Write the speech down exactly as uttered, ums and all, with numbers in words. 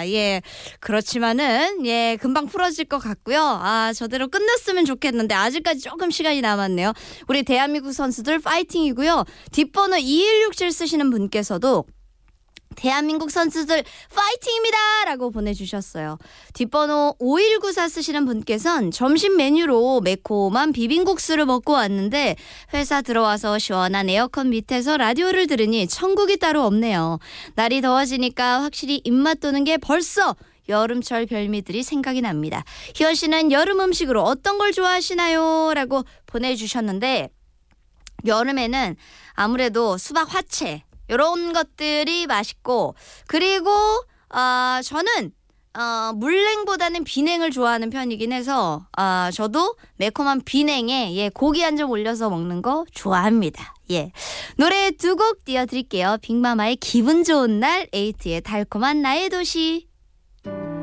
예. 그렇지만은, 예, 금방 풀어질 것 같고요. 아, 저대로 끝났으면 좋겠는데, 아직까지 조금 시간이 남았네요. 우리 대한민국 선수들 파이팅이고요. 뒷번호 이일육칠 쓰시는 분께서도 대한민국 선수들 파이팅입니다 라고 보내주셨어요. 뒷번호 오일구사 쓰시는 분께서는 점심 메뉴로 매콤한 비빔국수를 먹고 왔는데 회사 들어와서 시원한 에어컨 밑에서 라디오를 들으니 천국이 따로 없네요. 날이 더워지니까 확실히 입맛 도는 게 벌써 여름철 별미들이 생각이 납니다. 희원 씨는 여름 음식으로 어떤 걸 좋아하시나요? 라고 보내주셨는데 여름에는 아무래도 수박 화채 이런 것들이 맛있고 그리고 어, 저는 어, 물냉보다는 비냉을 좋아하는 편이긴 해서 어, 저도 매콤한 비냉에 예, 고기 한 점 올려서 먹는 거 좋아합니다. 예, 노래 두 곡 띄워드릴게요. 빅마마의 기분 좋은 날, 에이트의 달콤한 나의 도시.